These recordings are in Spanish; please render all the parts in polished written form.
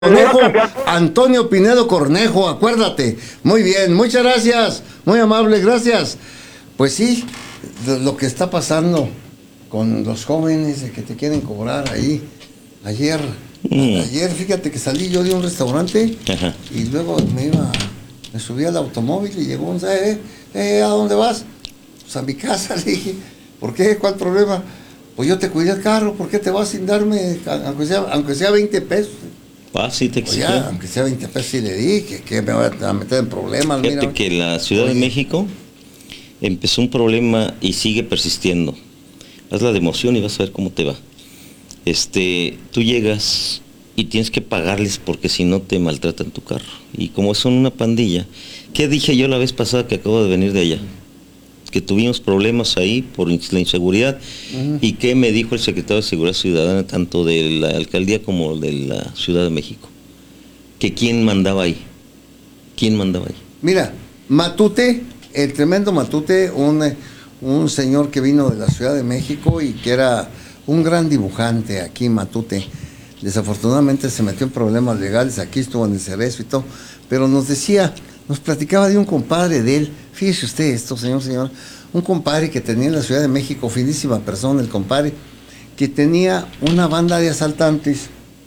Cornejo, Antonio Pinedo Cornejo, acuérdate. Muy bien, muchas gracias, muy amable, gracias. Pues sí, lo que está pasando con los jóvenes que te quieren cobrar ahí. Ayer, fíjate que salí yo de un restaurante. Ajá. Y luego me subí al automóvil y llegó un ¿a dónde vas? Pues a mi casa, le dije. ¿Por qué? ¿Cuál problema? Pues yo te cuidé el carro, ¿por qué te vas sin darme, aunque sea 20 pesos? Sí te exigió. Pues ya, aunque sea 20 pesos, sí le di, que me voy a meter en problemas. Fíjate que la Ciudad de México empezó un problema y sigue persistiendo. Hazla de emoción y vas a ver cómo te va. Tú llegas y tienes que pagarles porque si no te maltratan tu carro. Y como son una pandilla, ¿qué dije yo la vez pasada que acabo de venir de allá? Que tuvimos problemas ahí por la inseguridad. ¿Y qué me dijo el secretario de Seguridad Ciudadana, tanto de la alcaldía como de la Ciudad de México? Que quién mandaba ahí. ¿Quién mandaba ahí? Mira, Matute, el tremendo Matute, un señor que vino de la Ciudad de México y que era un gran dibujante aquí, Matute. Desafortunadamente se metió en problemas legales, aquí estuvo en el Cerezo y todo, pero nos platicaba de un compadre de él. Fíjese usted esto, señor, un compadre que tenía en la Ciudad de México, finísima persona el compadre, que tenía una banda de asaltantes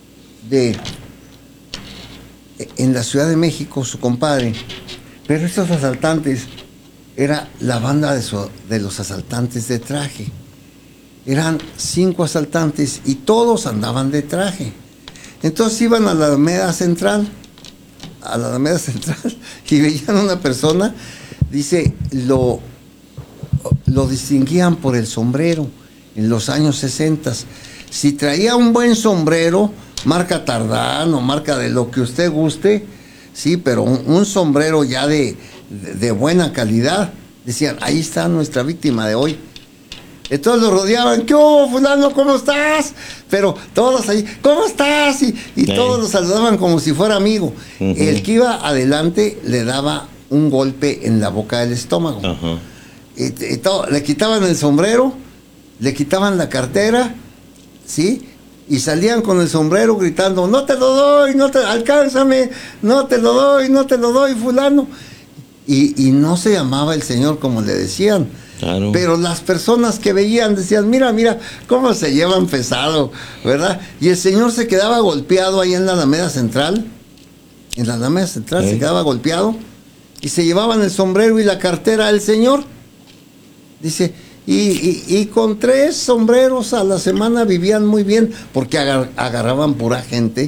en la Ciudad de México, su compadre, pero estos asaltantes era la banda de los asaltantes de traje. Eran 5 asaltantes y todos andaban de traje. Entonces iban a la Alameda Central y veían a una persona, dice, lo distinguían por el sombrero en los años 60. Si traía un buen sombrero, marca Tardán o marca de lo que usted guste, sí, pero un sombrero ya de buena calidad, decían, ahí está nuestra víctima de hoy. Entonces lo rodeaban, ¿qué hubo, fulano? ¿Cómo estás? Pero todos ahí, ¿cómo estás? Y todos lo saludaban como si fuera amigo. El que iba adelante le daba un golpe en la boca del estómago. Y todo, le quitaban el sombrero, le quitaban la cartera, ¿sí? Y salían con el sombrero gritando, no te lo doy, alcánzame, no te lo doy, fulano. Y no se llamaba el señor como le decían. Claro. Pero las personas que veían decían, mira cómo se llevan pesado, ¿verdad? Y el señor se quedaba golpeado ahí en la Alameda Central. En la Alameda Central se quedaba golpeado y se llevaban el sombrero y la cartera del señor. Dice, y con 3 sombreros a la semana vivían muy bien porque agarraban pura gente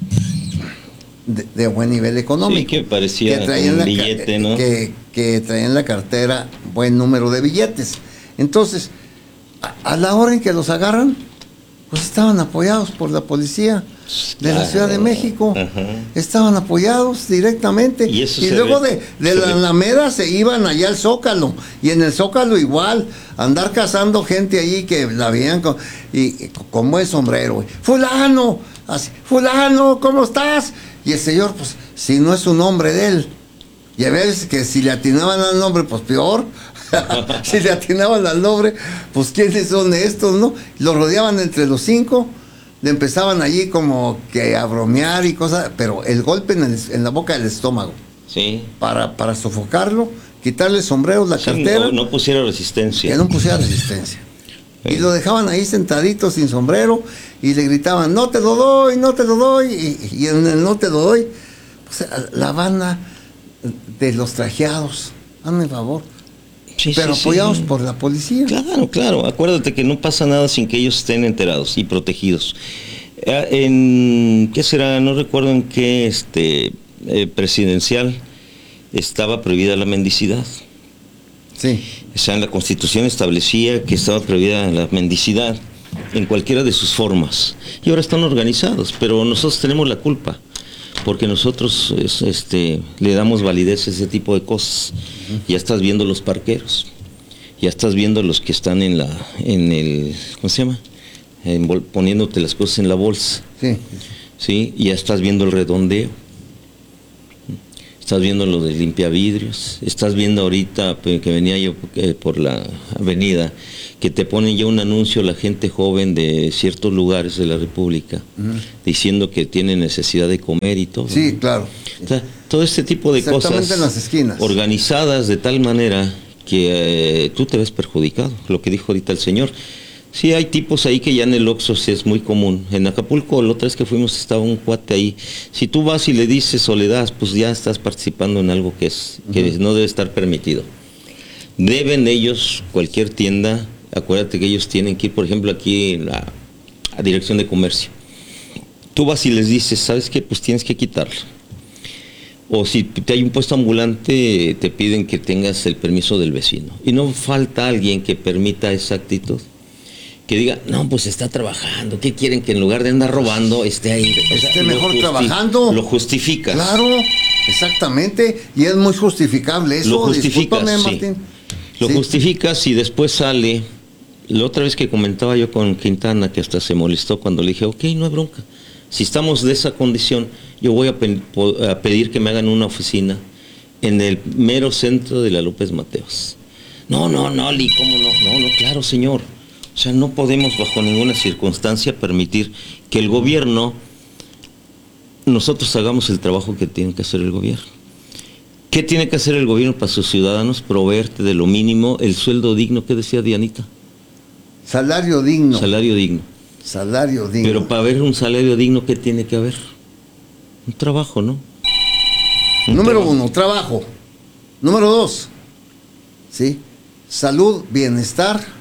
de buen nivel económico. Sí, que parecía un billete, ¿no? Que traían en la cartera buen número de billetes. Entonces, a la hora en que los agarran, pues estaban apoyados por la policía de la Ciudad de México. Estaban apoyados directamente. Y luego de la Alameda se iban allá al Zócalo. Y en el Zócalo igual, andar cazando gente allí que la veían con buen sombrero. Fulano, ¿cómo estás? Y el señor, pues, si no es un nombre de él. Y a veces que si le atinaban al nombre, pues peor. Si le atinaban al nombre, pues ¿quiénes son estos, no? Lo rodeaban entre los 5, le empezaban allí como que a bromear y cosas, pero el golpe en la boca del estómago. Sí. Para sofocarlo, quitarle el sombrero, la cartera. No pusiera resistencia. Que no pusiera resistencia. Sí. Y lo dejaban ahí sentadito sin sombrero y le gritaban, no te lo doy. Y en el no te lo doy, pues, la banda de los trajeados, hazme favor. Sí, pero apoyados por la policía. Claro. Acuérdate que no pasa nada sin que ellos estén enterados y protegidos. ¿Qué será? No recuerdo en qué presidencial estaba prohibida la mendicidad. Sí. O sea, en la Constitución establecía que estaba prohibida la mendicidad en cualquiera de sus formas. Y ahora están organizados, pero nosotros tenemos la culpa. Porque nosotros le damos validez a ese tipo de cosas. Ya estás viendo los parqueros, ya estás viendo los que están ¿cómo se llama? Poniéndote las cosas en la bolsa. Sí. Ya estás viendo el redondeo. estás viendo lo de limpiavidrios, estás viendo ahorita que venía yo por la avenida, que te ponen ya un anuncio la gente joven de ciertos lugares de la República, diciendo que tienen necesidad de comer y todo. Sí, claro. O sea, todo este tipo de cosas en las esquinas, organizadas de tal manera que tú te ves perjudicado, lo que dijo ahorita el señor. Sí, hay tipos ahí que ya en el Oxxo sí es muy común. En Acapulco, la otra vez que fuimos, estaba un cuate ahí. Si tú vas y le dices o le das, pues ya estás participando en algo que no debe estar permitido. Deben ellos, cualquier tienda, acuérdate que ellos tienen que ir, por ejemplo, aquí en la Dirección de Comercio. Tú vas y les dices, ¿sabes qué? Pues tienes que quitarlo. O si te hay un puesto ambulante, te piden que tengas el permiso del vecino. Y no falta alguien que permita esa actitud. Que diga, no, pues está trabajando. ¿Qué quieren? Que en lugar de andar robando, esté ahí. Esté mejor trabajando. Lo justificas. Claro, exactamente. Y es muy justificable eso. Lo justificas, sí. Martín. Lo justificas y después sale. La otra vez que comentaba yo con Quintana, que hasta se molestó cuando le dije, ok, no hay bronca. Si estamos de esa condición, yo voy a pedir que me hagan una oficina en el mero centro de la López Mateos. No, Li, ¿cómo no? No, claro, señor. O sea, no podemos bajo ninguna circunstancia permitir que el gobierno, nosotros hagamos el trabajo que tiene que hacer el gobierno. ¿Qué tiene que hacer el gobierno para sus ciudadanos? Proveerte de lo mínimo, el sueldo digno, ¿qué decía Dianita? Salario digno. Salario digno. Salario digno. Pero para haber un salario digno, ¿qué tiene que haber? Un trabajo, ¿no? Número 1, trabajo. Número 2, ¿sí? Salud, bienestar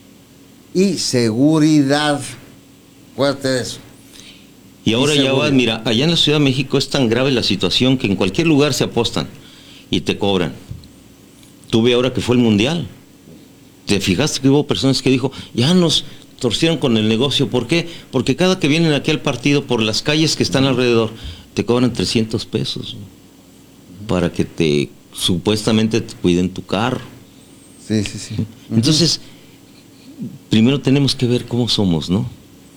y seguridad. Acuérdate de eso. Y ahora ya vas, mira, allá en la Ciudad de México es tan grave la situación que en cualquier lugar se apostan y te cobran. Tú ve ahora que fue el Mundial. ¿Te fijaste que hubo personas que dijo, ya nos torcieron con el negocio? ¿Por qué? Porque cada que vienen aquí al partido, por las calles que están alrededor, te cobran 300 pesos, ¿no? Para que supuestamente te cuiden tu carro. Sí. Entonces, primero tenemos que ver cómo somos, ¿no?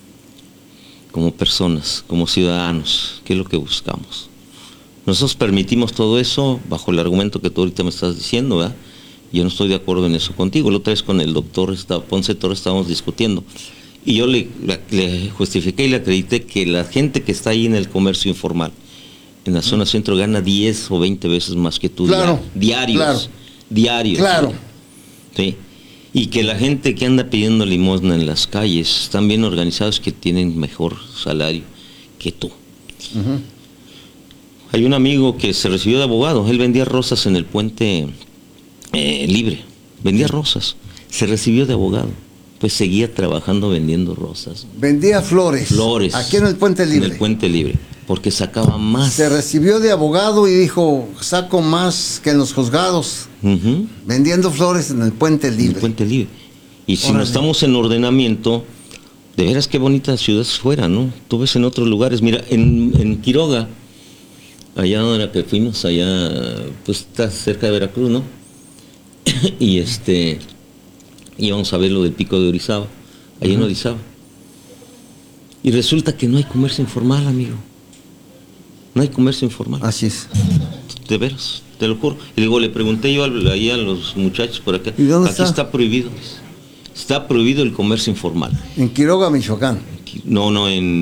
Como personas, como ciudadanos, qué es lo que buscamos. Nosotros permitimos todo eso bajo el argumento que tú ahorita me estás diciendo, ¿verdad? Yo no estoy de acuerdo en eso contigo. La otra vez con el doctor Ponce Torres estábamos discutiendo y yo le justifiqué y le acredité que la gente que está ahí en el comercio informal, en la zona centro, gana 10 o 20 veces más que tú. Claro, diarios. Claro. Sí. Y que la gente que anda pidiendo limosna en las calles están bien organizados, que tienen mejor salario que tú. Hay un amigo que se recibió de abogado, él vendía rosas en el Puente Libre, vendía rosas, se recibió de abogado, pues seguía trabajando vendiendo rosas. Vendía flores. Aquí en el Puente Libre. En el Puente Libre, porque sacaba más. Se recibió de abogado y dijo, saco más que en los juzgados. Vendiendo flores en el Puente Libre. En el Puente Libre. Y si no estamos en ordenamiento, de veras qué bonita ciudad fuera, ¿no? Tú ves en otros lugares, mira, en Quiroga, allá donde que fuimos, allá, pues está cerca de Veracruz, ¿no? Y íbamos a ver lo del Pico de Orizaba, allá en Orizaba. Y resulta que no hay comercio informal, amigo. No hay comercio informal. Así es. De veras, te lo juro. Y luego le pregunté yo ahí a los muchachos por acá. ¿Y dónde está prohibido. Está prohibido el comercio informal. En Quiroga, Michoacán. No, en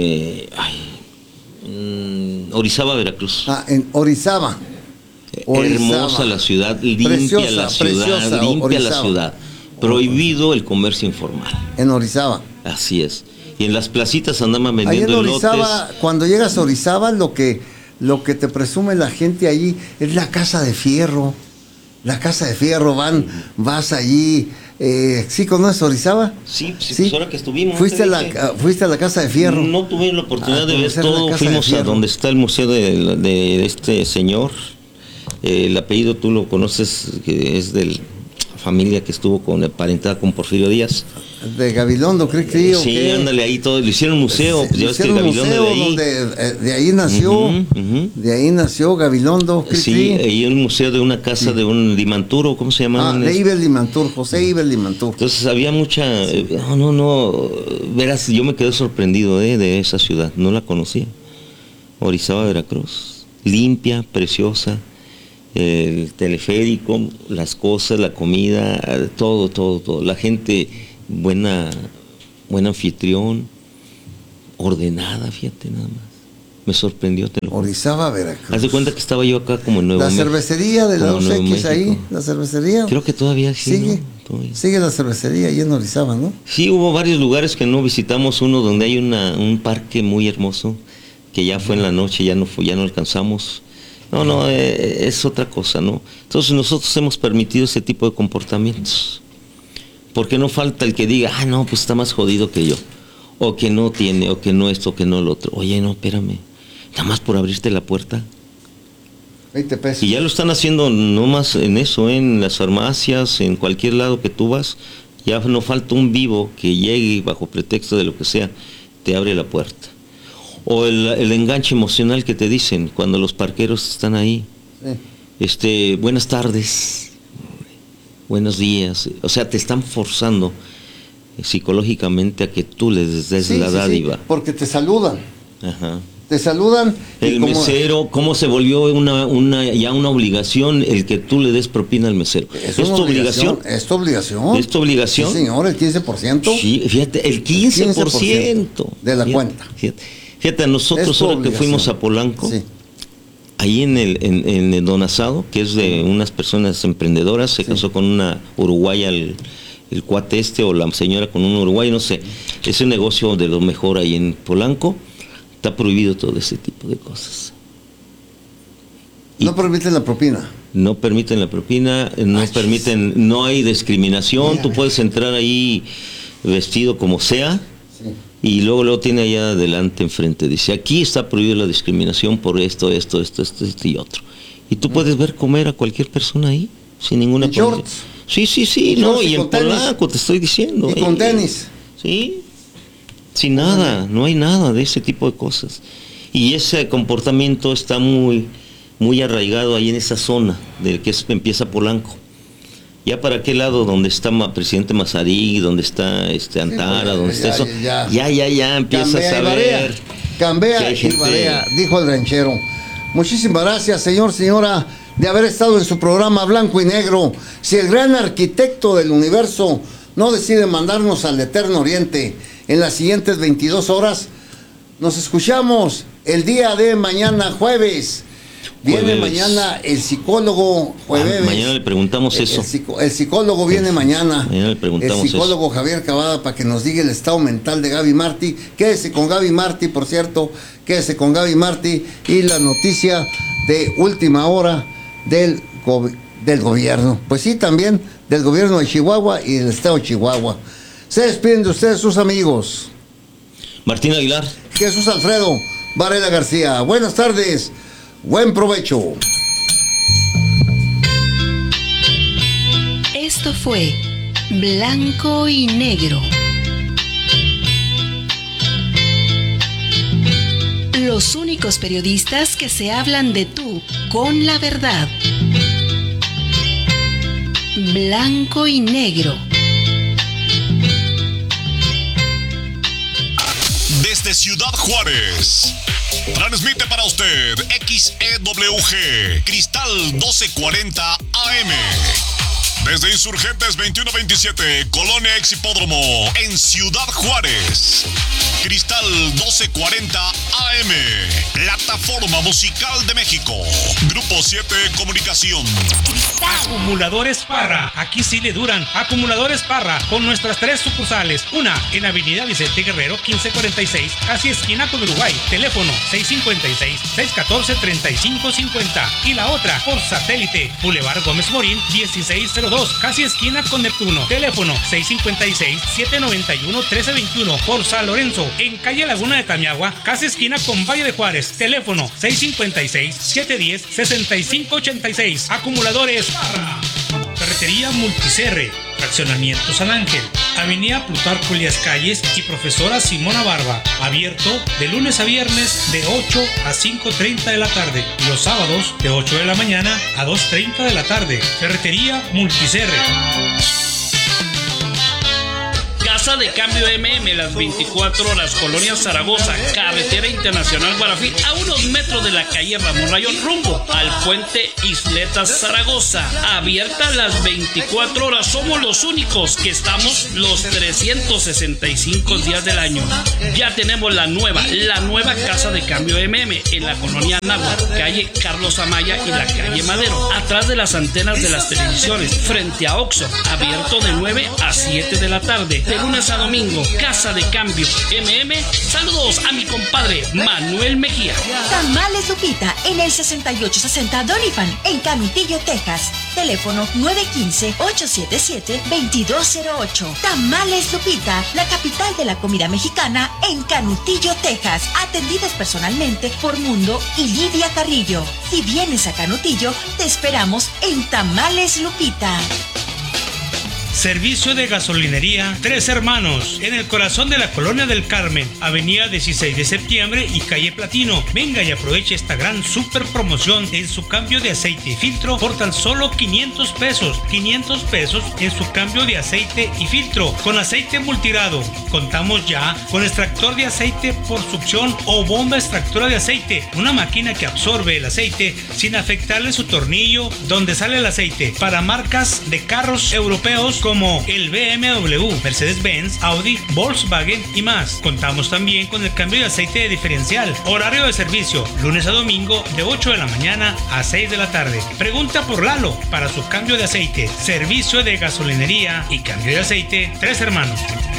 Orizaba, Veracruz. En Orizaba. Hermosa la ciudad, limpia la ciudad. Prohibido el comercio informal. En Orizaba. Así es. Y en las placitas andaban vendiendo ahí en Orizaba, elotes. Cuando llegas a Orizaba, lo que te presume la gente allí es la Casa de Fierro. La Casa de Fierro, vas allí. ¿Sí conoces Orizaba? Sí, pues ahora que estuvimos. ¿Fuiste a la Casa de Fierro? No tuve la oportunidad de ver todo. Fuimos a donde está el museo de este señor. El apellido tú lo conoces, que es de la familia que estuvo parentada con Porfirio Díaz. De Gabilondo, creo que sí, ¿qué? Ándale, ahí todo, lo hicieron museo, pues ya ves que Gabilondo de ahí. De ahí nació, de ahí nació Gabilondo. Sí, ahí un museo de una casa de un Limanturo, ¿cómo se llama? De Ibel Limantur, José Ibel Limantur. Entonces había mucha, verás, yo me quedé sorprendido de esa ciudad, no la conocía. Orizaba, Veracruz. limpia, preciosa, el teleférico, las cosas, la comida, todo. La gente buena, buen anfitrión, ordenada, fíjate nada más. Me sorprendió. Orizaba, Veracruz. Haz de cuenta que estaba yo acá como en Nuevo México. La cervecería de la 2X ahí, la cervecería. Creo que todavía sigue. ¿no? Todavía. Sigue la cervecería ahí en Orizaba, ¿no? Sí, hubo varios lugares que no visitamos. Uno donde hay un parque muy hermoso, que ya fue en la noche, ya no alcanzamos. No, es otra cosa, ¿no? Entonces nosotros hemos permitido ese tipo de comportamientos. Porque no falta el que diga, no, pues está más jodido que yo. O que no tiene, o que no esto, o que no lo otro. Oye, no, espérame. Nada más por abrirte la puerta. 20 pesos. Y ya lo están haciendo no más en eso, en las farmacias, en cualquier lado que tú vas. Ya no falta un vivo que llegue bajo pretexto de lo que sea, te abre la puerta. O el enganche emocional que te dicen cuando los parqueros están ahí. Sí. Buenas tardes, buenos días. O sea, te están forzando psicológicamente a que tú les des la dádiva. Sí, porque te saludan. Ajá. Te saludan. El mesero, ¿cómo se volvió ya una obligación el que tú le des propina al mesero? ¿Es tu obligación? ¿Es tu obligación? ¿Es tu obligación? Sí, señor, el 15%. Sí, fíjate, el 15% de la cuenta. Fíjate, nosotros ahora que fuimos a Polanco, sí, ahí en el Don Asado, que es de unas personas emprendedoras, se casó con una uruguaya, el cuate o la señora con un uruguayo, no sé, es un negocio de lo mejor ahí en Polanco. Está prohibido todo ese tipo de cosas. ¿No permiten la propina? No permiten la propina, no hay discriminación. Tú puedes entrar ahí vestido como sea, sí, y luego tiene allá adelante enfrente, dice, aquí está prohibida la discriminación por esto y otro. Y tú puedes ver comer a cualquier persona ahí, sin ninguna shorts. Sí, no, y en Polanco te estoy diciendo. Y con tenis. Sí. Sin nada, no hay nada de ese tipo de cosas. Y ese comportamiento está muy, muy arraigado ahí en esa zona del que empieza Polanco. Ya para aquel lado donde está Presidente Mazarí, donde está Antara, donde está eso, ya empiezas a ver. Cambia y barea, dijo el ranchero. Muchísimas gracias, señora, de haber estado en su programa Blanco y Negro. Si el gran arquitecto del universo no decide mandarnos al Eterno Oriente en las siguientes 22 horas, nos escuchamos el día de mañana, jueves. Viene mañana el psicólogo, jueves. Mañana le preguntamos eso. El psicólogo viene mañana. Mañana le preguntamos el psicólogo eso. Javier Cavada, para que nos diga el estado mental de Gaby Martí. Quédese con Gaby Martí, por cierto. Quédese con Gaby Martí. Y la noticia de última hora del gobierno. Pues sí, también del gobierno de Chihuahua y del estado de Chihuahua. Se despiden de ustedes sus amigos Martín Aguilar, Jesús Alfredo Varela García. Buenas tardes, buen provecho. Esto fue Blanco y Negro. Los únicos periodistas que se hablan de tú con la verdad. Blanco y Negro. Desde Ciudad Juárez, transmite para usted XEWG, Cristal 1240 AM. Desde Insurgentes 2127, Colonia Ex Hipódromo, en Ciudad Juárez. Cristal 1240 AM, Plataforma Musical de México. Grupo 7 Comunicación. Acumuladores Parra, aquí sí le duran. Acumuladores Parra, con nuestras 3 sucursales. Una en Avenida Vicente Guerrero 1546, casi esquina con Uruguay. Teléfono 656-614-3550. Y la otra por satélite, Boulevard Gómez Morín 1602, casi esquina con Neptuno. Teléfono 656-791-1321. Por San Lorenzo, en calle Laguna de Tamiagua, casi esquina con Valle de Juárez. Teléfono 656-710-6586. Acumuladores Parra. Ferretería Multicerre, Fraccionamiento San Ángel, Avenida Plutarco Elías Calles y Profesora Simona Barba. Abierto de lunes a viernes de 8 a 5:30 de la tarde. Y los sábados de 8 de la mañana a 2:30 de la tarde. Ferretería Multicerre. Casa de Cambio MM, las 24 horas, Colonia Zaragoza, Carretera Internacional Guarafí, a unos metros de la calle Ramón Rayón, rumbo al puente Isletas Zaragoza. Abierta las 24 horas, somos los únicos que estamos los 365 días del año. Ya tenemos la nueva Casa de Cambio MM en la Colonia Anáhuac, calle Carlos Amaya y la calle Madero, atrás de las antenas de las televisiones, frente a Oxxo, abierto de 9 a 7 de la tarde, de lunes a domingo. Casa de Cambio MM. Saludos a mi compadre Manuel Mejía. Tamales Lupita en el 6860 Doniphan en Canutillo, Texas. Teléfono 915-877-2208. Tamales Lupita, la capital de la comida mexicana en Canutillo, Texas. Atendidas personalmente por Mundo y Lidia Carrillo. Si vienes a Canutillo, te esperamos en Tamales Lupita. Servicio de gasolinería Tres Hermanos, en el corazón de la Colonia del Carmen, avenida 16 de septiembre y calle Platino. Venga y aproveche esta gran super promoción en su cambio de aceite y filtro por tan solo 500 pesos. 500 pesos en su cambio de aceite y filtro con aceite multigrado. Contamos ya con extractor de aceite por succión o bomba extractora de aceite, una máquina que absorbe el aceite sin afectarle su tornillo donde sale el aceite, para marcas de carros europeos como el BMW, Mercedes-Benz, Audi, Volkswagen y más. Contamos también con el cambio de aceite de diferencial. Horario de servicio, lunes a domingo de 8 de la mañana a 6 de la tarde. Pregunta por Lalo para su cambio de aceite. Servicio de gasolinería y cambio de aceite Tres Hermanos.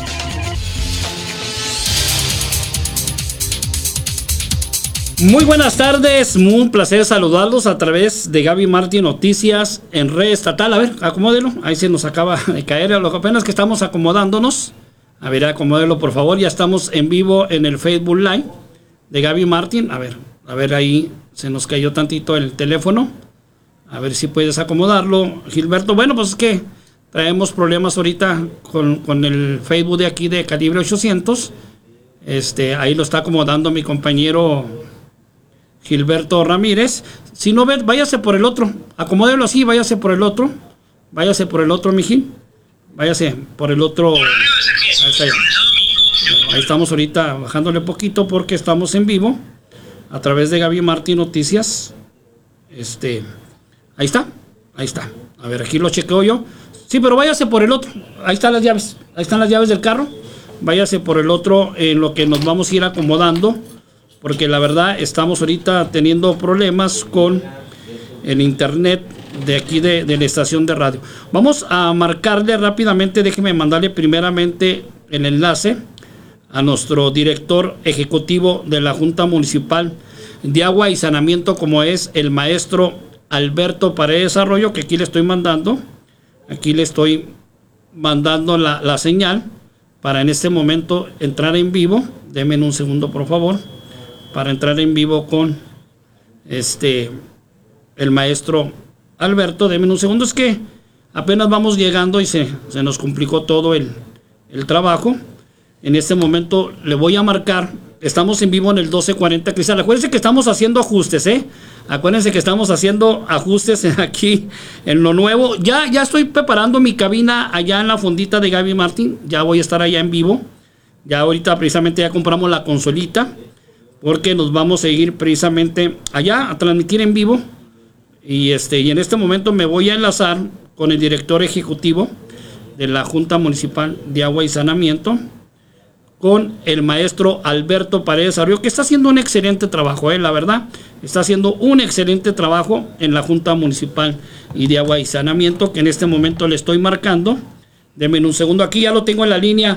Muy buenas tardes, un placer saludarlos a través de Gaby Martín Noticias en red estatal. A ver, acomódelo, ahí se nos acaba de caer, lo que apenas que estamos acomodándonos. A ver, acomódelo por favor, ya estamos en vivo en el Facebook Live de Gaby Martín. A ver, ahí se nos cayó tantito el teléfono. A ver si puedes acomodarlo, Gilberto. Bueno, pues es que traemos problemas ahorita con el Facebook de aquí de Calibre 800. Ahí lo está acomodando mi compañero Gilberto Ramírez. Si no ves, váyase por el otro. Acomódelo así, váyase por el otro. Váyase por el otro, mijín. Váyase por el otro. Ahí estamos ahorita bajándole poquito porque estamos en vivo a través de Gaby Martín Noticias. Ahí está. A ver, aquí lo chequeo yo. Sí, pero váyase por el otro. Ahí están las llaves. Ahí están las llaves del carro. Váyase por el otro en lo que nos vamos a ir acomodando, porque la verdad estamos ahorita teniendo problemas con el internet de aquí de la estación de radio. Vamos a marcarle rápidamente, déjeme mandarle primeramente el enlace a nuestro director ejecutivo de la Junta Municipal de Agua y Saneamiento, como es el maestro Alberto Paredes Arroyo, que aquí le estoy mandando. Aquí le estoy mandando la señal para en este momento entrar en vivo. Denme un segundo, por favor, para entrar en vivo con el maestro Alberto. Denme un segundo, es que apenas vamos llegando y se nos complicó todo el trabajo. En este momento le voy a marcar. Estamos en vivo en el 1240 Cristal. Acuérdense que estamos haciendo ajustes, Acuérdense que estamos haciendo ajustes aquí en lo nuevo. Ya estoy preparando mi cabina allá en la fondita de Gaby Martín. Ya voy a estar allá en vivo. Ya ahorita precisamente ya compramos la consolita, porque nos vamos a ir precisamente allá a transmitir en vivo. Y en este momento me voy a enlazar con el director ejecutivo de la Junta Municipal de Agua y Saneamiento, con el maestro Alberto Paredes Arroyo, que está haciendo un excelente trabajo, la verdad, está haciendo un excelente trabajo en la Junta Municipal y de Agua y Saneamiento, que en este momento le estoy marcando. Denme un segundo, aquí ya lo tengo en la línea,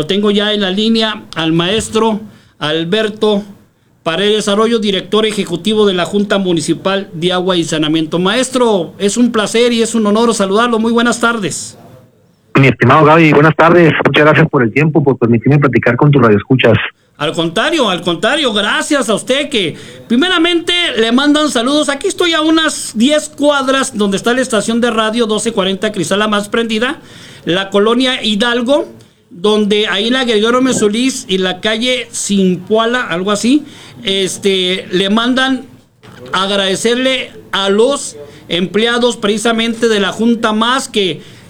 al maestro Alberto Paredes Arroyo, director ejecutivo de la Junta Municipal de Agua y Saneamiento. Maestro, es un placer y es un honor saludarlo. Muy buenas tardes. Mi estimado Gaby, buenas tardes. Muchas gracias por el tiempo, por permitirme platicar con tus radioescuchas. Al contrario, gracias a usted, que primeramente le mandan saludos. Aquí estoy a unas 10 cuadras donde está la estación de radio 1240 Cristal, la más prendida, la colonia Hidalgo, donde ahí en la Gregorio Mesolís y la calle Simpuala, algo así, le mandan agradecerle a los empleados precisamente de la Junta Más, que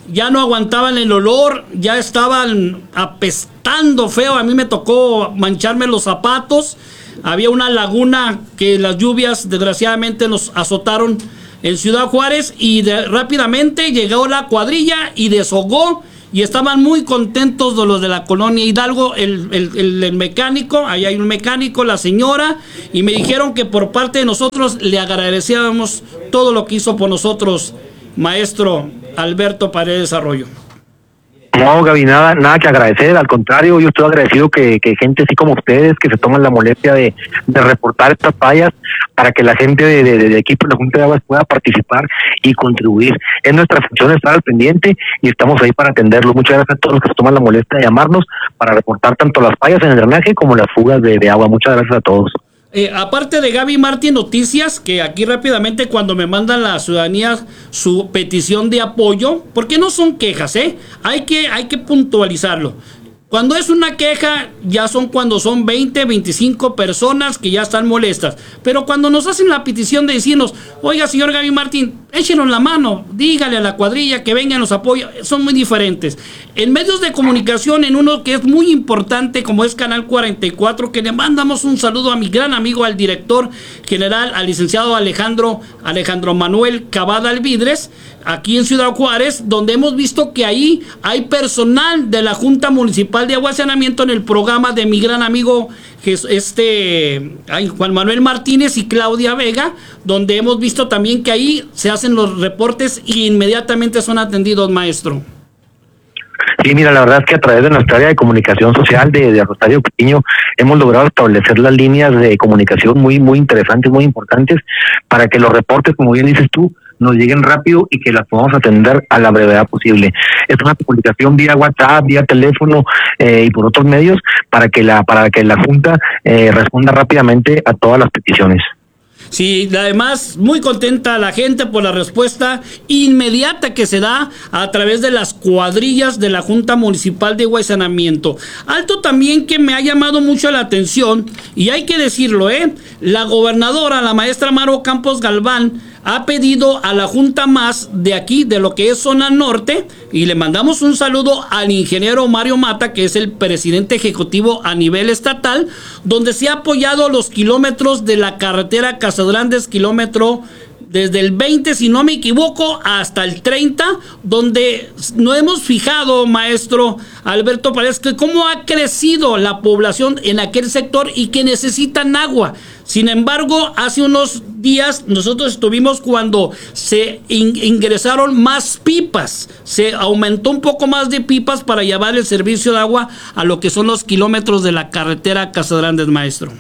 ya no aguantaban el olor, ya estaban apestando feo. A mí me tocó mancharme los zapatos. Había una laguna que las lluvias desgraciadamente nos azotaron en Ciudad Juárez y rápidamente llegó la cuadrilla y desahogó. Y estaban muy contentos de los de la colonia Hidalgo, el mecánico, ahí hay un mecánico, la señora, y me dijeron que por parte de nosotros le agradecíamos todo lo que hizo por nosotros, maestro Alberto Paredes Arroyo. No, Gaby, nada que agradecer, al contrario, yo estoy agradecido que gente así como ustedes, que se toman la molestia de reportar estas fallas para que la gente de equipo de la Junta de Aguas pueda participar y contribuir. Es nuestra función estar al pendiente y estamos ahí para atenderlo. Muchas gracias a todos los que se toman la molestia de llamarnos para reportar tanto las fallas en el drenaje como las fugas de agua. Muchas gracias a todos. Aparte de Gaby Martín Noticias, que aquí rápidamente cuando me mandan la ciudadanía su petición de apoyo, porque no son quejas, hay que puntualizarlo. Cuando es una queja, ya son cuando son 20, 25 personas que ya están molestas. Pero cuando nos hacen la petición de decirnos, oiga, señor Gaby Martín, échenos la mano, dígale a la cuadrilla que vengan, nos apoya, son muy diferentes. En medios de comunicación, en uno que es muy importante, como es Canal 44, que le mandamos un saludo a mi gran amigo, al director general, al licenciado Alejandro Manuel Cavada Alvidres, aquí en Ciudad Juárez, donde hemos visto que ahí hay personal de la Junta Municipal de Agua y Saneamiento en el programa de mi gran amigo Juan Manuel Martínez y Claudia Vega, donde hemos visto también que ahí se hacen los reportes y inmediatamente son atendidos, maestro. Sí, mira, la verdad es que a través de nuestra área de comunicación social de Rosario Piño hemos logrado establecer las líneas de comunicación muy interesantes, muy importantes, para que los reportes, como bien dices tú, nos lleguen rápido y que las podamos atender a la brevedad posible. Es una comunicación vía WhatsApp, vía teléfono y por otros medios para que la Junta responda rápidamente a todas las peticiones. Sí, además muy contenta la gente por la respuesta inmediata que se da a través de las cuadrillas de la Junta Municipal de Agua y Saneamiento. Alto también que me ha llamado mucho la atención, y hay que decirlo, la gobernadora, la maestra Maro Campos Galván, ha pedido a la Junta más de aquí, de lo que es zona norte, y le mandamos un saludo al ingeniero Mario Mata, que es el presidente ejecutivo a nivel estatal, donde se ha apoyado los kilómetros de la carretera Casagrandes, kilómetro desde el 20, si no me equivoco, hasta el 30, donde nos hemos fijado, maestro Alberto Paredes, que cómo ha crecido la población en aquel sector y que necesitan agua. Sin embargo, hace unos días nosotros estuvimos cuando se ingresaron más pipas, se aumentó un poco más de pipas para llevar el servicio de agua a lo que son los kilómetros de la carretera Casagrandes, maestro.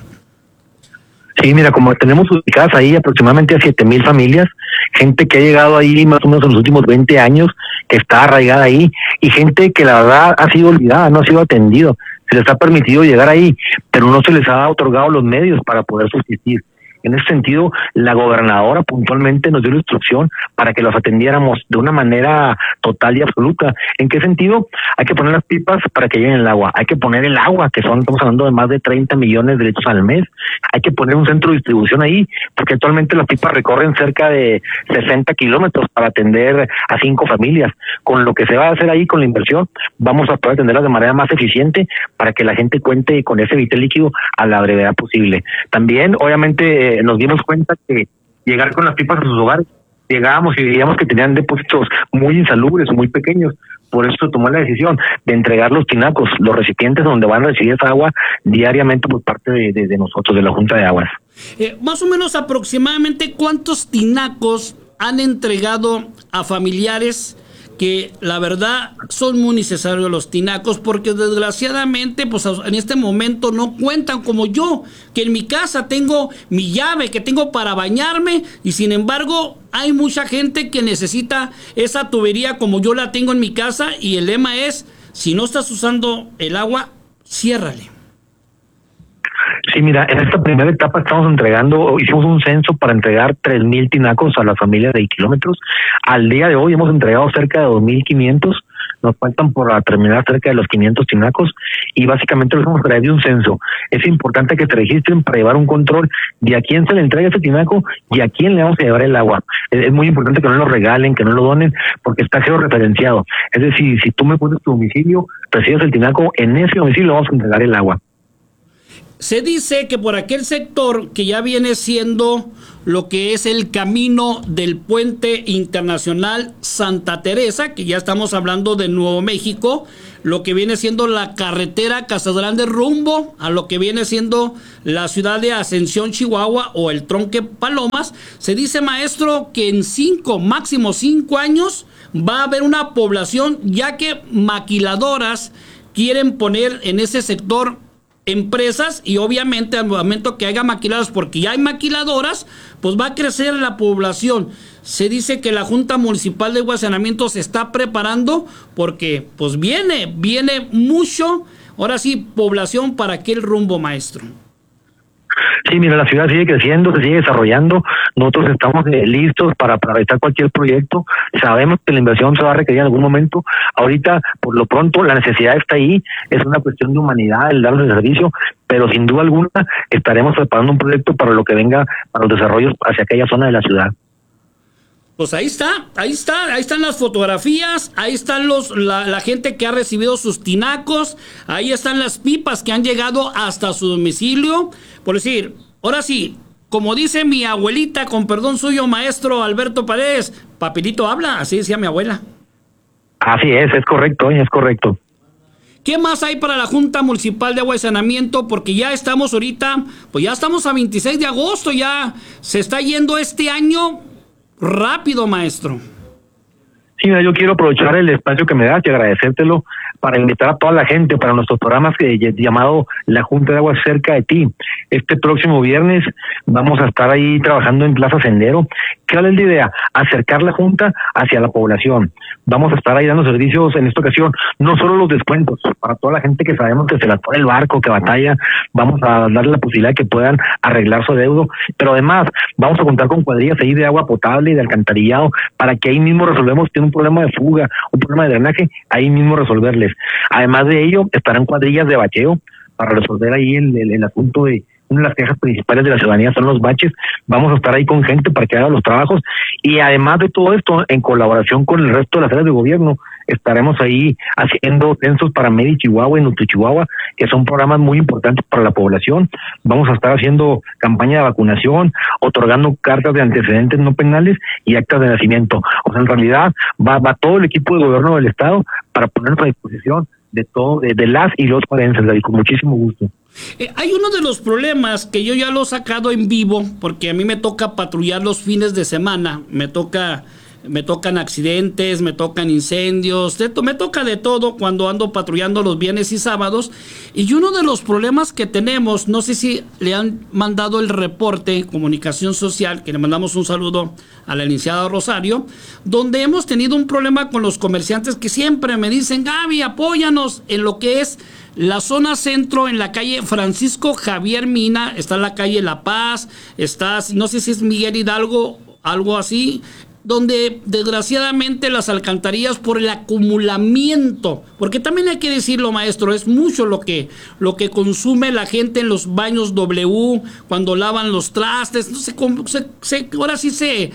Sí, mira, como tenemos ubicadas ahí aproximadamente a 7,000 familias, gente que ha llegado ahí más o menos en los últimos 20 años, que está arraigada ahí, y gente que la verdad ha sido olvidada, no ha sido atendido. Se les ha permitido llegar ahí, pero no se les ha otorgado los medios para poder subsistir. En ese sentido, la gobernadora puntualmente nos dio la instrucción para que los atendiéramos de una manera total y absoluta. ¿En qué sentido? Hay que poner las pipas para que lleguen el agua. Hay que poner el agua, que estamos hablando de más de 30 millones de litros al mes. Hay que poner un centro de distribución ahí, porque actualmente las pipas recorren cerca de 60 kilómetros para atender a 5 familias. Con lo que se va a hacer ahí, con la inversión, vamos a poder atenderlas de manera más eficiente para que la gente cuente con ese vital líquido a la brevedad posible. También, obviamente, nos dimos cuenta que llegar con las pipas a sus hogares, llegábamos y veíamos que tenían depósitos muy insalubres, muy pequeños. Por eso se tomó la decisión de entregar los tinacos, los recipientes donde van a recibir esa agua diariamente por parte de nosotros, de la Junta de Aguas. Más o menos aproximadamente, ¿cuántos tinacos han entregado a familiares que la verdad son muy necesarios los tinacos, porque desgraciadamente pues en este momento no cuentan como yo, que en mi casa tengo mi llave que tengo para bañarme, y sin embargo hay mucha gente que necesita esa tubería como yo la tengo en mi casa, y el lema es, si no estás usando el agua, ciérrale. Sí, mira, en esta primera etapa hicimos un censo para entregar 3,000 tinacos a las familias de kilómetros. Al día de hoy hemos entregado cerca de 2,500. nos faltan por terminar cerca de los 500 tinacos y básicamente lo hacemos a través de un censo. Es importante que se registren para llevar un control de a quién se le entrega ese tinaco y a quién le vamos a llevar el agua. Es muy importante que no lo regalen, que no lo donen, porque está georreferenciado. Es decir, si tú me pones tu domicilio, recibes el tinaco, en ese domicilio vamos a entregar el agua. Se dice que por aquel sector que ya viene siendo lo que es el camino del puente internacional Santa Teresa, que ya estamos hablando de Nuevo México, lo que viene siendo la carretera Casas Grandes rumbo a lo que viene siendo la ciudad de Ascensión, Chihuahua, o el Tronque Palomas, se dice, maestro, que en máximo 5 años va a haber una población, ya que maquiladoras quieren poner en ese sector empresas, y obviamente al momento que haya maquiladoras, porque ya hay maquiladoras, pues va a crecer la población. Se dice que la Junta Municipal de Agua y Saneamiento se está preparando porque pues viene mucho, ahora sí, población para aquel rumbo, maestro. Sí, mira, la ciudad sigue creciendo, se sigue desarrollando. Nosotros estamos listos para realizar cualquier proyecto. Sabemos que la inversión se va a requerir en algún momento. Ahorita, por lo pronto, la necesidad está ahí. Es una cuestión de humanidad el darles el servicio, pero sin duda alguna estaremos preparando un proyecto para lo que venga, para los desarrollos hacia aquella zona de la ciudad. Pues ahí están las fotografías, ahí están la gente que ha recibido sus tinacos, ahí están las pipas que han llegado hasta su domicilio. Por decir, ahora sí, como dice mi abuelita, con perdón suyo, maestro Alberto Paredes, papelito habla, así decía mi abuela. Así es correcto, es correcto. ¿Qué más hay para la Junta Municipal de Agua y Saneamiento? Porque ya estamos ahorita, pues ya estamos a 26 de agosto, ya se está yendo este año rápido, maestro. Sí, mira, yo quiero aprovechar el espacio que me das y agradecértelo para invitar a toda la gente para nuestros programas llamado La Junta de Agua Cerca de Ti. Este próximo viernes vamos a estar ahí trabajando en Plaza Sendero. ¿Cuál es la idea? Acercar la Junta hacia la población. Vamos a estar ahí dando servicios en esta ocasión, no solo los descuentos, para toda la gente que sabemos que se la pone el barco, que batalla, vamos a darle la posibilidad de que puedan arreglar su adeudo, pero además vamos a contar con cuadrillas ahí de agua potable y de alcantarillado para que ahí mismo resolvemos, tiene un problema de fuga, un problema de drenaje, ahí mismo resolverles. Además de ello, estarán cuadrillas de bacheo para resolver ahí el asunto de una de las quejas principales de la ciudadanía son los baches. Vamos a estar ahí con gente para que haga los trabajos y además de todo esto, en colaboración con el resto de las áreas de gobierno, estaremos ahí haciendo censos para Medi Chihuahua y Nutri Chihuahua, que son programas muy importantes para la población. Vamos a estar haciendo campaña de vacunación, otorgando cartas de antecedentes no penales y actas de nacimiento. O sea, en realidad va todo el equipo de gobierno del estado para ponernos a disposición de todo, de las y los forenses, con muchísimo gusto. Hay uno de los problemas que yo ya lo he sacado en vivo, porque a mí me toca patrullar los fines de semana, me tocan accidentes, me tocan incendios, me toca de todo cuando ando patrullando los viernes y sábados. Y uno de los problemas que tenemos, no sé si le han mandado el reporte Comunicación Social, que le mandamos un saludo a la licenciada Rosario, donde hemos tenido un problema con los comerciantes que siempre me dicen, Gaby, apóyanos en lo que es la zona centro, en la calle Francisco Javier Mina, está la calle La Paz, está, no sé si es Miguel Hidalgo, algo así, donde desgraciadamente las alcantarillas por el acumulamiento, porque también hay que decirlo, maestro, es mucho lo que consume la gente en los baños W, cuando lavan los trastes, no sé, ahora sí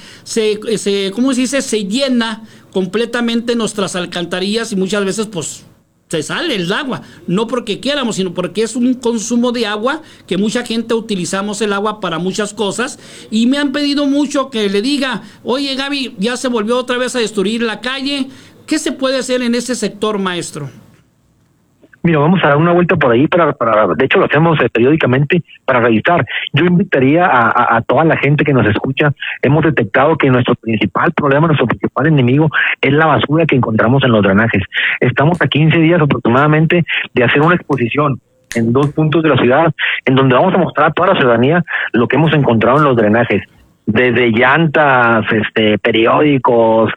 ¿cómo se dice? Se llena completamente nuestras alcantarillas y muchas veces pues se sale el agua, no porque quieramos, sino porque es un consumo de agua que mucha gente utilizamos el agua para muchas cosas y me han pedido mucho que le diga, oye Gaby, ya se volvió otra vez a destruir la calle, ¿qué se puede hacer en ese sector, maestro? Mira, vamos a dar una vuelta por ahí para de hecho lo hacemos periódicamente para revisar. Yo invitaría a toda la gente que nos escucha. Hemos detectado que nuestro principal problema, nuestro principal enemigo es la basura que encontramos en los drenajes. Estamos a 15 días aproximadamente de hacer una exposición en 2 puntos de la ciudad, en donde vamos a mostrar a toda la ciudadanía lo que hemos encontrado en los drenajes. Desde llantas, periódicos,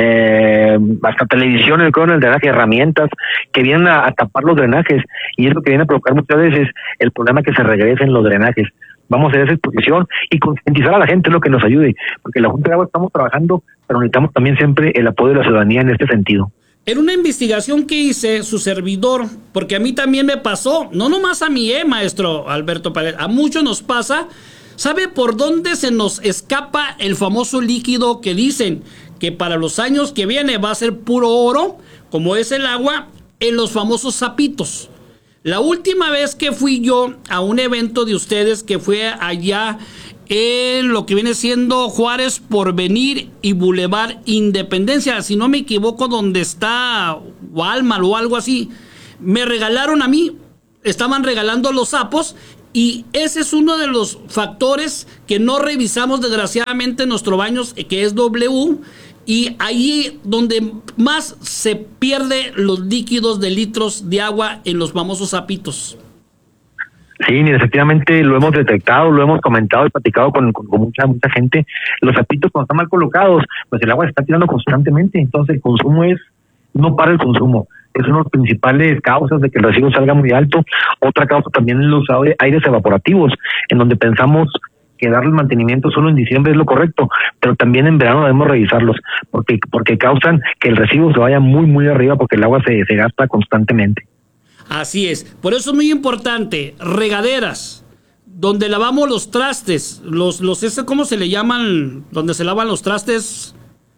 hasta televisiones con el drenaje, herramientas que vienen a tapar los drenajes, y es lo que viene a provocar muchas veces el problema que se regresen los drenajes. Vamos a hacer esa exposición y concientizar a la gente, es lo que nos ayude, porque la Junta de Agua estamos trabajando, pero necesitamos también siempre el apoyo de la ciudadanía en este sentido. En una investigación que hice, su servidor, porque a mí también me pasó, no nomás a mí, maestro Alberto Paredes, a muchos nos pasa. ¿Sabe por dónde se nos escapa el famoso líquido que dicen que para los años que viene va a ser puro oro, como es el agua? En los famosos sapitos. La última vez que fui yo a un evento de ustedes, que fue allá en lo que viene siendo Juárez Porvenir y Boulevard Independencia, si no me equivoco, donde está Walmart o algo así, me regalaron a mí, estaban regalando los sapos, y ese es uno de los factores que no revisamos desgraciadamente en nuestro baño, que es W, y ahí donde más se pierde los líquidos de litros de agua en los famosos sapitos. Sí, mira, efectivamente lo hemos detectado, lo hemos comentado y platicado con mucha gente. Los sapitos, cuando están mal colocados, pues el agua se está tirando constantemente, entonces el consumo no para el consumo. Es una de las principales causas de que el residuo salga muy alto. Otra causa también es los aires evaporativos, en donde pensamos que darle mantenimiento solo en diciembre es lo correcto, pero también en verano debemos revisarlos, porque causan que el residuo se vaya muy, muy arriba, porque el agua se gasta constantemente. Así es, por eso es muy importante, regaderas, donde lavamos los trastes, ¿cómo se le llaman? Donde se lavan los trastes.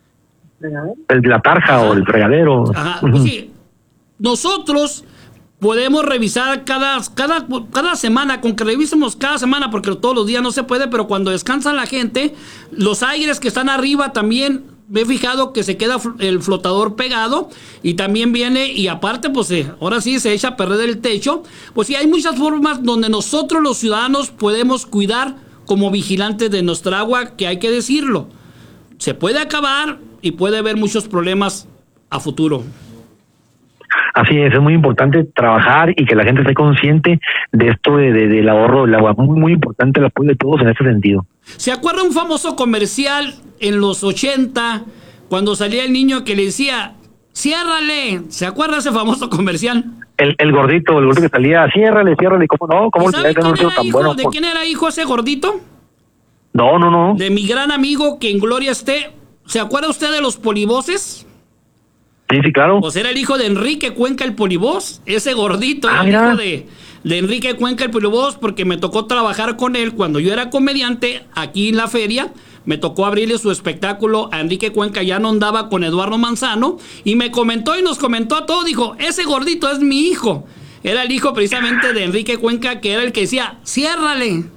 La tarja. Ajá. O el fregadero. Ajá, pues sí, nosotros podemos revisar cada semana, con que revisemos cada semana, porque todos los días no se puede, pero cuando descansa la gente, los aires que están arriba también, me he fijado que se queda el flotador pegado, y también viene, y aparte pues ahora sí se echa a perder el techo. Pues sí, hay muchas formas donde nosotros los ciudadanos podemos cuidar como vigilantes de nuestra agua, que hay que decirlo, se puede acabar y puede haber muchos problemas a futuro. Así es muy importante trabajar y que la gente esté consciente de esto del ahorro del agua. Muy, muy importante el apoyo de todos en ese sentido. ¿Se acuerda un famoso comercial en los 80, cuando salía el niño que le decía, ciérrale? ¿Se acuerda ese famoso comercial? El gordito que salía, ciérrale, ¿cómo no? ¿Cómo ¿Sabe quién era hijo? Bueno, ¿de quién era hijo ese gordito? No. De mi gran amigo, que en gloria esté. ¿Se acuerda usted de los polivoces? Sí, claro. Pues era el hijo de Enrique Cuenca el Polivoz, ese gordito, el hijo de Enrique Cuenca el Polivoz, porque me tocó trabajar con él cuando yo era comediante aquí en la feria. Me tocó abrirle su espectáculo a Enrique Cuenca, ya no andaba con Eduardo Manzano, y nos comentó a todos, dijo, ese gordito es mi hijo. Era el hijo precisamente de Enrique Cuenca, que era el que decía, ciérrale.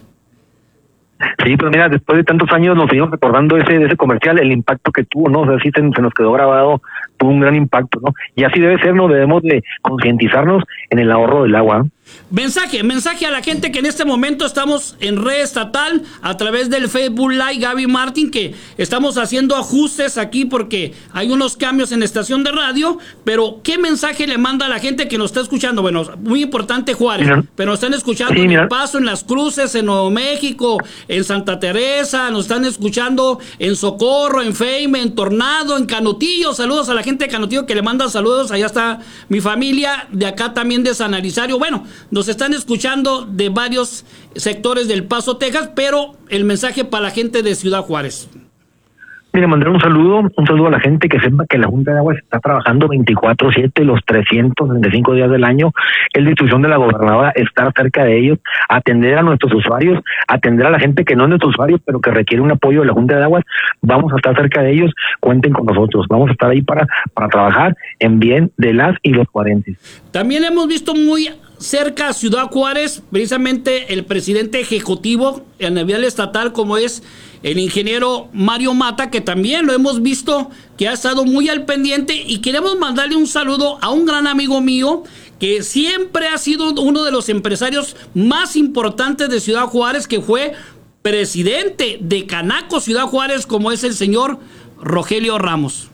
Sí, pero mira, después de tantos años nos seguimos recordando ese comercial, el impacto que tuvo, ¿no? O sea, sí se nos quedó grabado, tuvo un gran impacto, ¿no? Y así debe ser, ¿no? Debemos de concientizarnos en el ahorro del agua, ¿no? Mensaje a la gente que en este momento estamos en red estatal a través del Facebook Live, Gaby Martín, que estamos haciendo ajustes aquí porque hay unos cambios en la estación de radio, pero ¿qué mensaje le manda a la gente que nos está escuchando? Bueno, muy importante Juárez, pero nos están escuchando en El Paso, en Las Cruces, en Nuevo México, en Santa Teresa, nos están escuchando en Socorro, en Feime, en Tornado, en Canutillo. Saludos a la gente de Canutillo que le manda saludos, allá está mi familia, de acá también de San Arizario. Bueno, nos están escuchando de varios sectores del Paso, Texas, pero el mensaje para la gente de Ciudad Juárez. Mire, mandar un saludo a la gente, que sepa que la Junta de Aguas está trabajando 24/7 los 365 días del año. Es la instrucción de la gobernadora estar cerca de ellos, atender a nuestros usuarios, atender a la gente que no es nuestro usuario, pero que requiere un apoyo de la Junta de Aguas. Vamos a estar cerca de ellos, cuenten con nosotros. Vamos a estar ahí para trabajar en bien de las y los juarenses. También hemos visto muy cerca a Ciudad Juárez, precisamente el presidente ejecutivo a nivel estatal, como es el ingeniero Mario Mata, que también lo hemos visto que ha estado muy al pendiente, y queremos mandarle un saludo a un gran amigo mío que siempre ha sido uno de los empresarios más importantes de Ciudad Juárez, que fue presidente de Canaco Ciudad Juárez, como es el señor Rogelio Ramos.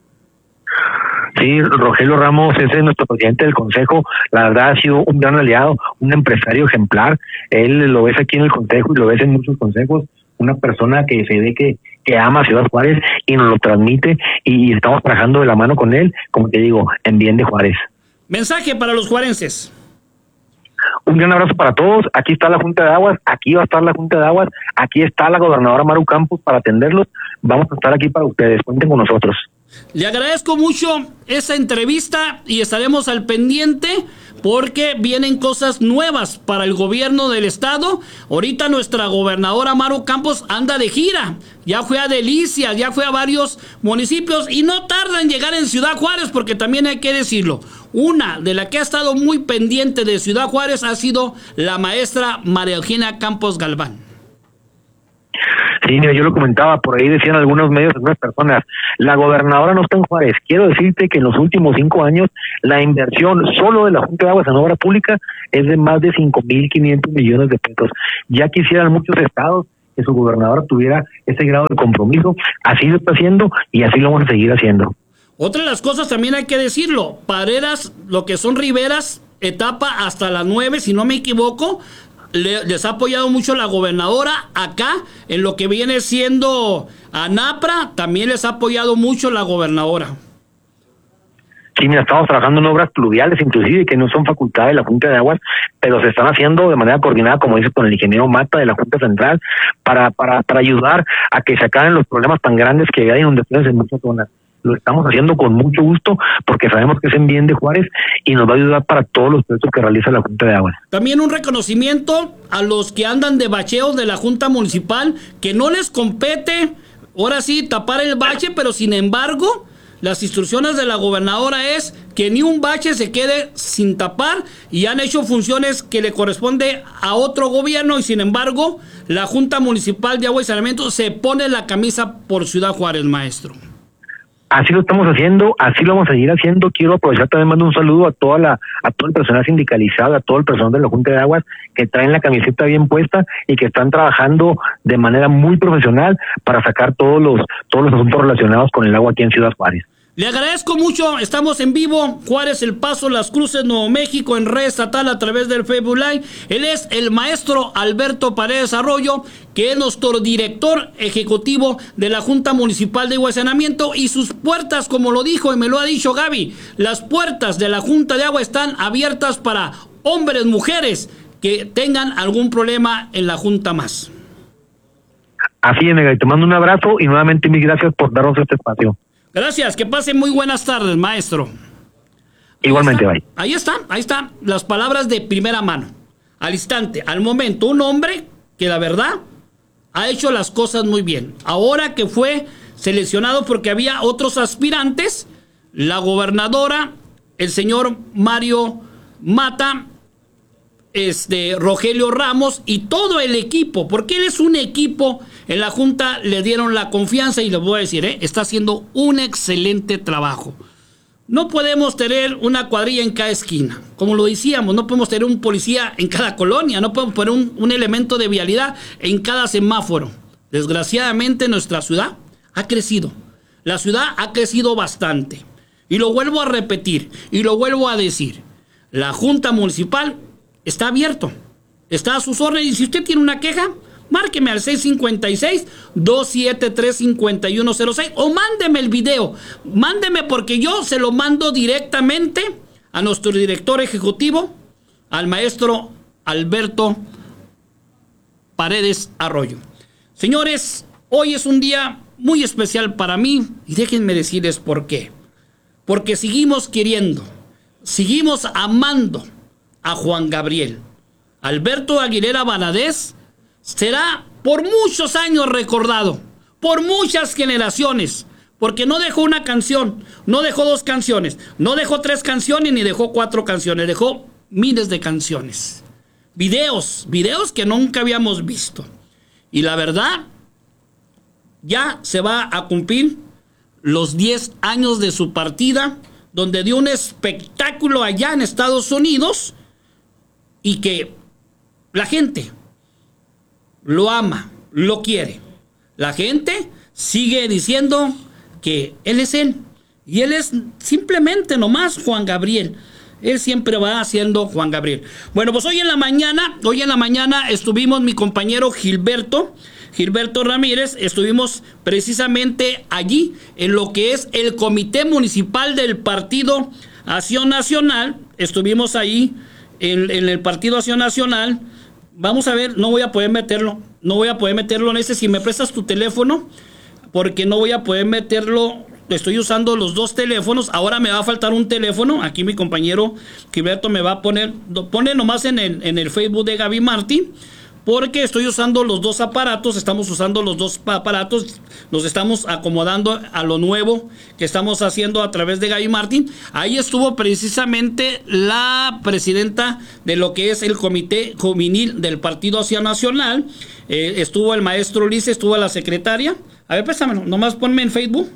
Sí, Rogelio Ramos es nuestro presidente del consejo. La verdad ha sido un gran aliado, un empresario ejemplar. Él lo ves aquí en el consejo y lo ves en muchos consejos. Una persona que se ve que ama a Ciudad Juárez y nos lo transmite, y estamos trabajando de la mano con él, como te digo, en bien de Juárez. Mensaje para los juarenses. Un gran abrazo para todos. Aquí está la Junta de Aguas, aquí va a estar la Junta de Aguas, aquí está la gobernadora Maru Campos para atenderlos. Vamos a estar aquí para ustedes, cuenten con nosotros. Le agradezco mucho esa entrevista y estaremos al pendiente porque vienen cosas nuevas para el gobierno del estado. Ahorita nuestra gobernadora Maru Campos anda de gira. Ya fue a Delicias, ya fue a varios municipios y no tarda en llegar en Ciudad Juárez, porque también hay que decirlo. Una de las que ha estado muy pendiente de Ciudad Juárez ha sido la maestra María Eugenia Campos Galván. Sí, mira, yo lo comentaba, por ahí decían algunos medios, algunas personas, la gobernadora no está en Juárez. Quiero decirte que en los últimos 5 años la inversión solo de la Junta de Aguas en obra pública es de más de 5,500 millones de pesos. Ya quisieran muchos estados que su gobernadora tuviera ese grado de compromiso. Así lo está haciendo y así lo vamos a seguir haciendo. Otra de las cosas también hay que decirlo, Pareras, lo que son Riberas, etapa hasta las 9, si no me equivoco, les ha apoyado mucho la gobernadora. Acá, en lo que viene siendo Anapra, también les ha apoyado mucho la gobernadora. Sí, mira, estamos trabajando en obras pluviales, inclusive, que no son facultad de la Junta de Aguas, pero se están haciendo de manera coordinada, como dice, con el ingeniero Mata de la Junta Central, para ayudar a que se acaben los problemas tan grandes que hay inundaciones en muchas zonas. Lo estamos haciendo con mucho gusto porque sabemos que es en bien de Juárez y nos va a ayudar para todos los proyectos que realiza la Junta de Aguas. También un reconocimiento a los que andan de bacheos de la Junta Municipal, que no les compete, ahora sí, tapar el bache, pero sin embargo, las instrucciones de la gobernadora es que ni un bache se quede sin tapar y han hecho funciones que le corresponde a otro gobierno y sin embargo, la Junta Municipal de Agua y Saneamiento se pone la camisa por Ciudad Juárez, maestro. Así lo estamos haciendo, así lo vamos a seguir haciendo. Quiero aprovechar también, mando un saludo a todo el personal sindicalizado, a todo el personal de la Junta de Aguas que traen la camiseta bien puesta y que están trabajando de manera muy profesional para sacar todos los asuntos relacionados con el agua aquí en Ciudad Juárez. Le agradezco mucho, estamos en vivo, Juárez, El Paso, Las Cruces, Nuevo México, en red estatal a través del Facebook Live. Él es el maestro Alberto Paredes Arroyo, que es nuestro director ejecutivo de la Junta Municipal de Agua y Saneamiento, y sus puertas, como lo dijo y me lo ha dicho Gaby, las puertas de la Junta de Agua están abiertas para hombres, mujeres que tengan algún problema en la Junta más. Así es, Mega, te mando un abrazo y nuevamente mil gracias por darnos este espacio. Gracias, que pasen muy buenas tardes, maestro. Igualmente, bye. Ahí están las palabras de primera mano. Al instante, al momento, un hombre que la verdad ha hecho las cosas muy bien. Ahora que fue seleccionado porque había otros aspirantes, la gobernadora, el señor Mario Mata, Rogelio Ramos y todo el equipo, porque él es un equipo, en la Junta le dieron la confianza y les voy a decir, está haciendo un excelente trabajo. No podemos tener una cuadrilla en cada esquina, como lo decíamos, no podemos tener un policía en cada colonia, no podemos poner un elemento de vialidad en cada semáforo. Desgraciadamente nuestra ciudad ha crecido, la ciudad ha crecido bastante. Y lo vuelvo a repetir, y lo vuelvo a decir, la Junta Municipal está abierto, está a sus órdenes, y si usted tiene una queja, márqueme al 656-273-5106 o mándeme el video, mándeme porque yo se lo mando directamente a nuestro director ejecutivo, al maestro Alberto Paredes Arroyo. Señores, hoy es un día muy especial para mí y déjenme decirles por qué. Porque seguimos queriendo, seguimos amando a Juan Gabriel. Alberto Aguilera Valadez será por muchos años recordado, por muchas generaciones, porque no dejó una canción, no dejó 2 canciones, no dejó 3 canciones, ni dejó 4 canciones, dejó miles de canciones. Videos que nunca habíamos visto. Y la verdad, ya se va a cumplir los 10 años de su partida, donde dio un espectáculo allá en Estados Unidos y que la gente lo ama, lo quiere. La gente sigue diciendo que él es él. Y él es simplemente nomás Juan Gabriel. Él siempre va siendo Juan Gabriel. Bueno, pues hoy en la mañana estuvimos mi compañero Gilberto Ramírez, estuvimos precisamente allí en lo que es el Comité Municipal del Partido Acción Nacional. Estuvimos ahí en el Partido Acción Nacional. Vamos a ver, no voy a poder meterlo en si me prestas tu teléfono, porque no voy a poder meterlo estoy usando los dos teléfonos. Ahora me va a faltar un teléfono. Aquí mi compañero Gilberto me va a pone nomás en el Facebook de Gaby Martín, porque estoy usando los dos aparatos, estamos usando los dos aparatos, nos estamos acomodando a lo nuevo que estamos haciendo a través de Gaby Martín. Ahí estuvo precisamente la presidenta de lo que es el Comité Juvenil del Partido Acción Nacional, estuvo el maestro Ulises, estuvo la secretaria. A ver, préstamelo, nomás ponme en Facebook,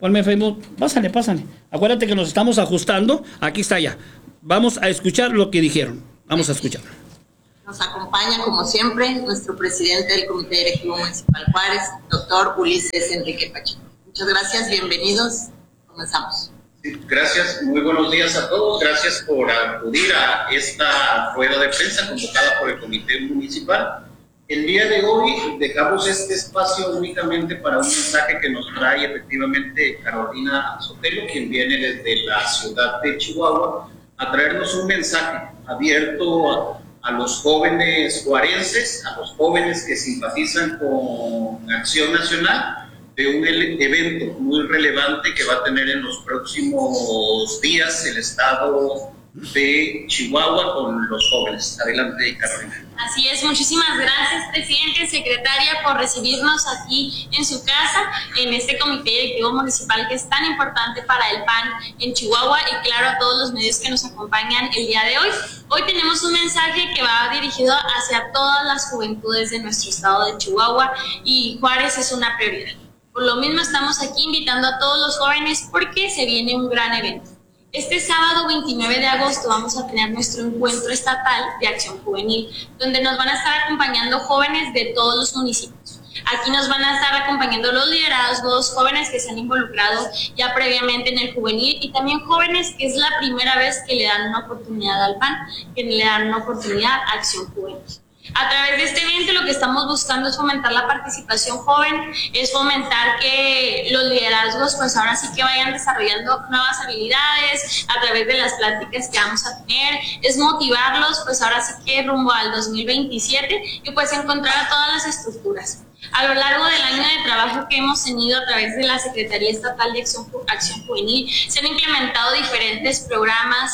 pásale. Acuérdate que nos estamos ajustando, aquí está ya. Vamos a escuchar lo que dijeron, vamos a escuchar. Nos acompaña, como siempre, nuestro presidente del Comité Directivo Municipal Juárez, doctor Ulises Enrique Pacheco. Muchas gracias, bienvenidos. Comenzamos. Sí, gracias, muy buenos días a todos. Gracias por acudir a esta rueda de prensa convocada por el Comité Municipal. El día de hoy dejamos este espacio únicamente para un mensaje que nos trae efectivamente Carolina Sotelo, quien viene desde la ciudad de Chihuahua, a traernos un mensaje abierto a los jóvenes juarenses, a los jóvenes que simpatizan con Acción Nacional, de un evento muy relevante que va a tener en los próximos días el estado de Chihuahua con los jóvenes. Adelante, Carolina. Así es, muchísimas gracias, presidente, secretaria, por recibirnos aquí en su casa, en este comité directivo municipal que es tan importante para el PAN en Chihuahua, y claro, a todos los medios que nos acompañan el día de hoy. Hoy tenemos un mensaje que va dirigido hacia todas las juventudes de nuestro estado de Chihuahua, y Juárez es una prioridad. Por lo mismo estamos aquí invitando a todos los jóvenes porque se viene un gran evento. Este sábado 29 de agosto vamos a tener nuestro encuentro estatal de acción juvenil, donde nos van a estar acompañando jóvenes de todos los municipios. Aquí nos van a estar acompañando los liderazgos, jóvenes que se han involucrado ya previamente en el juvenil, y también jóvenes que es la primera vez que le dan una oportunidad al PAN, que le dan una oportunidad a Acción Juvenil. A través de este evento lo que estamos buscando es fomentar la participación joven, es fomentar que los liderazgos pues ahora sí que vayan desarrollando nuevas habilidades a través de las pláticas que vamos a tener, es motivarlos pues ahora sí que rumbo al 2027 y pues encontrar a todas las estructuras. A lo largo del año de trabajo que hemos tenido a través de la Secretaría Estatal de Acción Juvenil, se han implementado diferentes programas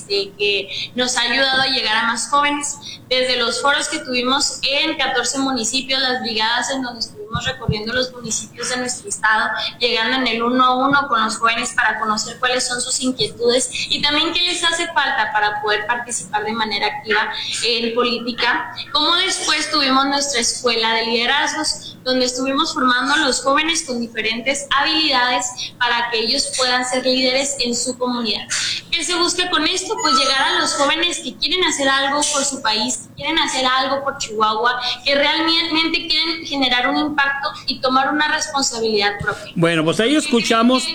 que nos han ayudado a llegar a más jóvenes. Desde los foros que tuvimos en 14 municipios, las brigadas en donde estuvimos recorriendo los municipios de nuestro estado, llegando en el 1 a 1 con los jóvenes para conocer cuáles son sus inquietudes y también qué les hace falta para poder participar de manera activa en política. Como después tuvimos nuestra escuela de liderazgos, donde estuvimos formando a los jóvenes con diferentes habilidades para que ellos puedan ser líderes en su comunidad. ¿Qué se busca con esto? Pues llegar a los jóvenes que quieren hacer algo por su país, que quieren hacer algo por Chihuahua, que realmente quieren generar un impacto y tomar una responsabilidad propia. Bueno, pues ahí escuchamos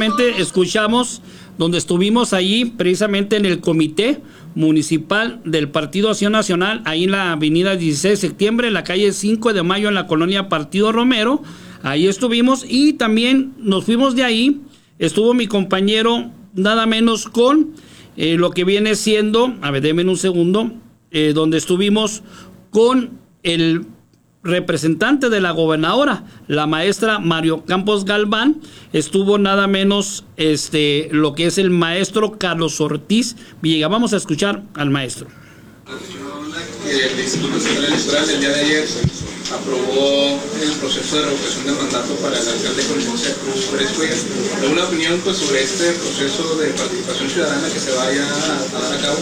donde estuvimos ahí precisamente en el comité municipal del Partido Acción Nacional, ahí en la avenida 16 de septiembre, en la calle 5 de Mayo, en la colonia Partido Romero. Ahí estuvimos y también nos fuimos de ahí, estuvo mi compañero nada menos con lo que viene siendo, a ver, denme un segundo, donde estuvimos con el representante de la gobernadora, la maestra Mario Campos Galván, estuvo nada menos lo que es el maestro Carlos Ortiz Villegas. Vamos a escuchar al maestro. El Instituto Nacional Electoral el día de ayer aprobó el proceso de revocación de mandato para el alcalde con licencia Cruz Pérez Cuellar. ¿Alguna opinión pues, sobre este proceso de participación ciudadana que se vaya a dar a cabo?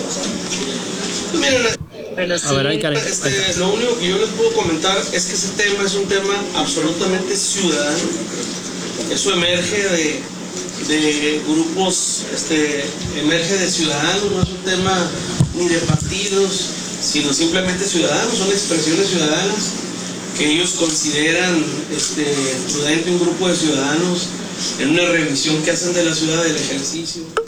Pero sí, lo único que yo les puedo comentar es que ese tema es un tema absolutamente ciudadano. Eso emerge de grupos, emerge de ciudadanos, no es un tema ni de partidos, sino simplemente ciudadanos, son expresiones ciudadanas que ellos consideran prudente un grupo de ciudadanos en una revisión que hacen de la ciudad del ejercicio.